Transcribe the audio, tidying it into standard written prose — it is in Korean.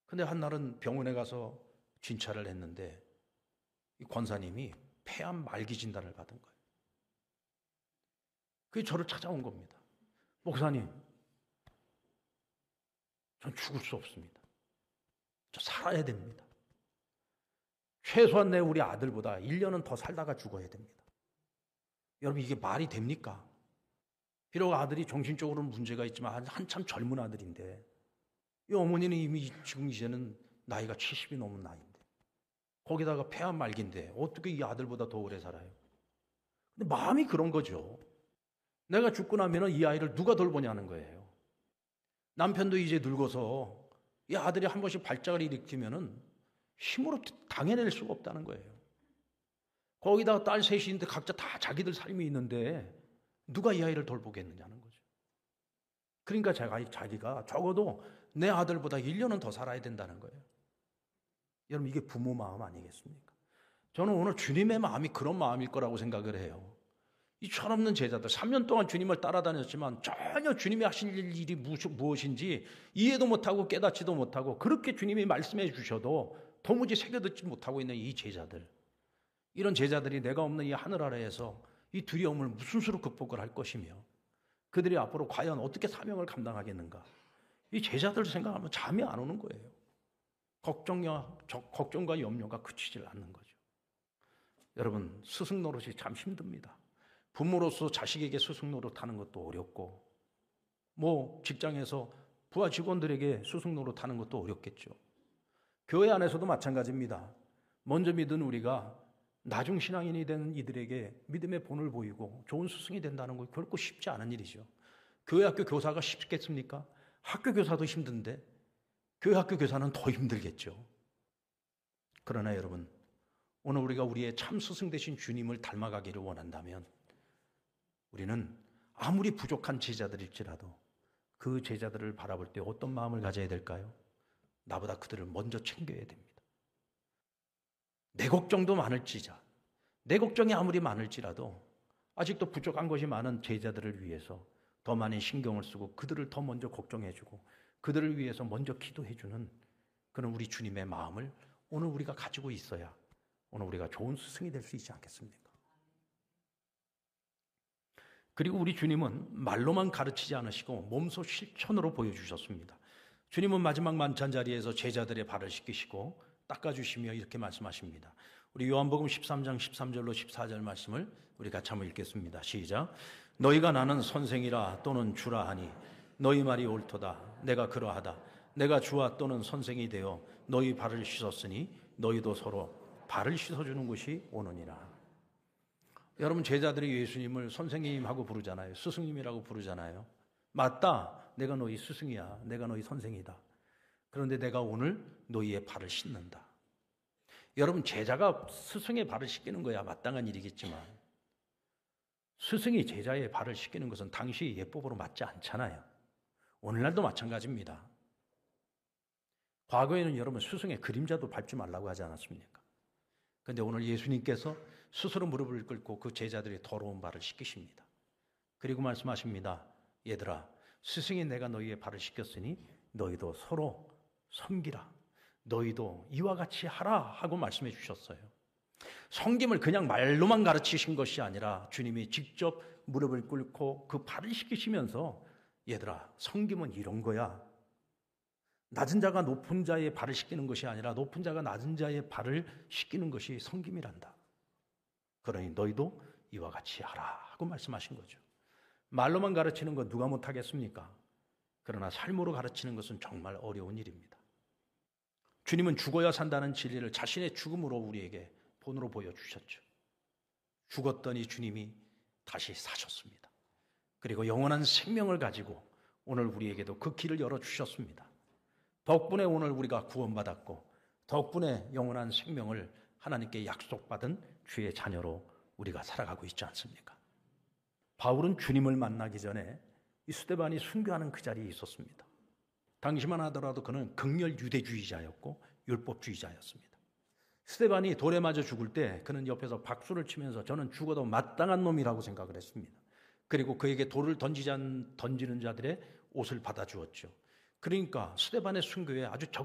근데 한날은 병원에 가서 진찰을 했는데 이 권사님이 폐암 말기 진단을 받은 거예요. 그게 저를 찾아온 겁니다. 목사님, 전 죽을 수 없습니다. 저 살아야 됩니다. 최소한 우리 아들보다 1년은 더 살다가 죽어야 됩니다. 여러분, 이게 말이 됩니까? 비록 아들이 정신적으로는 문제가 있지만 한참 젊은 아들인데 이 어머니는 이미 지금 이제는 나이가 70이 넘은 나이인데 거기다가 폐암 말기인데 어떻게 이 아들보다 더 오래 살아요? 근데 마음이 그런 거죠. 내가 죽고 나면 이 아이를 누가 돌보냐는 거예요. 남편도 이제 늙어서 이 아들이 한 번씩 발작을 일으키면 힘으로 당해낼 수가 없다는 거예요. 거기다가 딸 셋인데 각자 다 자기들 삶이 있는데 누가 이 아이를 돌보겠느냐는 거죠. 그러니까 자기가 적어도 내 아들보다 1년은 더 살아야 된다는 거예요. 여러분, 이게 부모 마음 아니겠습니까? 저는 오늘 주님의 마음이 그런 마음일 거라고 생각을 해요. 이 철없는 제자들 3년 동안 주님을 따라다녔지만 전혀 주님이 하실 일이 무엇인지 이해도 못하고 깨닫지도 못하고 그렇게 주님이 말씀해 주셔도 도무지 새겨듣지 못하고 있는 이 제자들, 이런 제자들이 내가 없는 이 하늘 아래에서 이 두려움을 무슨 수로 극복을 할 것이며 그들이 앞으로 과연 어떻게 사명을 감당하겠는가, 이 제자들 생각하면 잠이 안 오는 거예요. 걱정과 염려가 그치질 않는 거죠. 여러분, 스승 노릇이 참 힘듭니다. 부모로서 자식에게 스승 노릇하는 것도 어렵고 직장에서 부하 직원들에게 스승 노릇하는 것도 어렵겠죠. 교회 안에서도 마찬가지입니다. 먼저 믿은 우리가 나중 신앙인이 된 이들에게 믿음의 본을 보이고 좋은 스승이 된다는 건 결코 쉽지 않은 일이죠. 교회 학교 교사가 쉽겠습니까? 학교 교사도 힘든데 교회 학교 교사는 더 힘들겠죠. 그러나 여러분, 오늘 우리가 우리의 참 스승 되신 주님을 닮아가기를 원한다면 우리는 아무리 부족한 제자들일지라도 그 제자들을 바라볼 때 어떤 마음을 가져야 될까요? 나보다 그들을 먼저 챙겨야 됩니다. 내 걱정도 많을지자, 내 걱정이 아무리 많을지라도 아직도 부족한 것이 많은 제자들을 위해서 더 많이 신경을 쓰고 그들을 더 먼저 걱정해주고 그들을 위해서 먼저 기도해주는 그런 우리 주님의 마음을 오늘 우리가 가지고 있어야 오늘 우리가 좋은 스승이 될 수 있지 않겠습니까? 그리고 우리 주님은 말로만 가르치지 않으시고 몸소 실천으로 보여주셨습니다. 주님은 마지막 만찬 자리에서 제자들의 발을 씻기시고 닦아주시며 이렇게 말씀하십니다. 우리 요한복음 13장 13절로 14절 말씀을 우리 같이 한번 읽겠습니다. 시작. 너희가 나는 선생이라 또는 주라 하니 너희 말이 옳도다. 내가 그러하다. 내가 주와 또는 선생이 되어 너희 발을 씻었으니 너희도 서로 발을 씻어주는 것이 오느니라. 여러분, 제자들이 예수님을 선생님하고 부르잖아요. 스승님이라고 부르잖아요. 맞다. 내가 너희 스승이야. 내가 너희 선생이다. 그런데 내가 오늘 너희의 발을 씻는다. 여러분, 제자가 스승의 발을 씻기는 거야 마땅한 일이겠지만 스승이 제자의 발을 씻기는 것은 당시 예법으로 맞지 않잖아요. 오늘날도 마찬가지입니다. 과거에는 여러분 스승의 그림자도 밟지 말라고 하지 않았습니까? 그런데 오늘 예수님께서 스스로 무릎을 꿇고 그 제자들의 더러운 발을 씻기십니다. 그리고 말씀하십니다. 얘들아, 스승이 내가 너희의 발을 씻겼으니 너희도 서로 섬기라. 너희도 이와 같이 하라 하고 말씀해 주셨어요. 섬김을 그냥 말로만 가르치신 것이 아니라 주님이 직접 무릎을 꿇고 그 발을 씻기시면서 얘들아, 섬김은 이런 거야. 낮은 자가 높은 자의 발을 씻기는 것이 아니라 높은 자가 낮은 자의 발을 씻기는 것이 섬김이란다. 그러니 너희도 이와 같이 하라 하고 말씀하신 거죠. 말로만 가르치는 거 누가 못하겠습니까? 그러나 삶으로 가르치는 것은 정말 어려운 일입니다. 주님은 죽어야 산다는 진리를 자신의 죽음으로 우리에게 본으로 보여주셨죠. 죽었더니 주님이 다시 사셨습니다. 그리고 영원한 생명을 가지고 오늘 우리에게도 그 길을 열어주셨습니다. 덕분에 오늘 우리가 구원받았고 덕분에 영원한 생명을 하나님께 약속받은 주의 자녀로 우리가 살아가고 있지 않습니까? 바울은 주님을 만나기 전에 이 스데반이 순교하는 그 자리에 있었습니다. 당시만 하더라도 그는 극렬 유대주의자였고 율법주의자였습니다. 스데반이 돌에 맞아 죽을 때 그는 옆에서 박수를 치면서 저는 죽어도 마땅한 놈이라고 생각을 했습니다. 그리고 그에게 돌을 던지는 자들의 옷을 받아주었죠. 그러니까 스데반의 순교에 아주